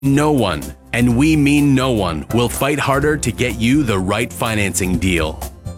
No one, and we mean no one, will fight harder to get you the right financing deal.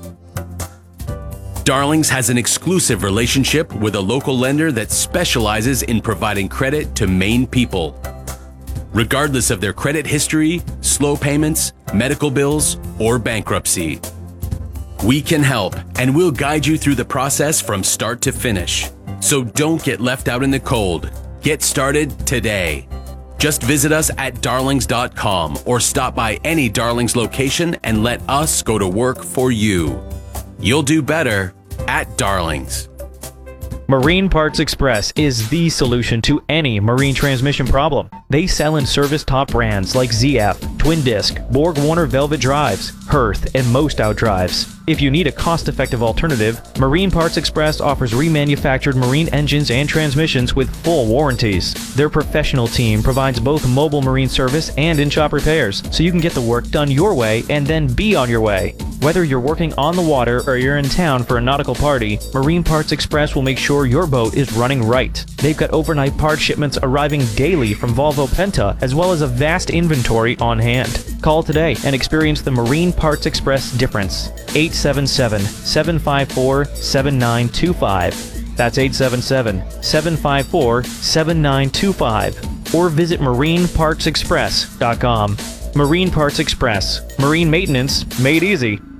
Darlings has an exclusive relationship with a local lender that specializes in providing credit to Maine people. Regardless of their credit history, slow payments, medical bills, or bankruptcy. We can help, and we'll guide you through the process from start to finish. So don't get left out in the cold. Get started today. Just visit us at darlings.com or stop by any Darlings location and let us go to work for you. You'll do better at Darlings. Marine Parts Express is the solution to any marine transmission problem. They sell and service top brands like ZF, Twin Disc, Borg-Warner Velvet Drives, Hearth, and Most Out Drives. If you need a cost-effective alternative, Marine Parts Express offers remanufactured marine engines and transmissions with full warranties. Their professional team provides both mobile marine service and in-shop repairs, so you can get the work done your way and then be on your way. Whether you're working on the water or you're in town for a nautical party, Marine Parts Express will make sure your boat is running right. They've got overnight part shipments arriving daily from Volvo Penta, as well as a vast inventory on hand. Call today and experience the Marine Parts Express difference. 877-754-7925. That's 877-754-7925. Or visit marinepartsexpress.com. Marine Parts Express. Marine maintenance made easy.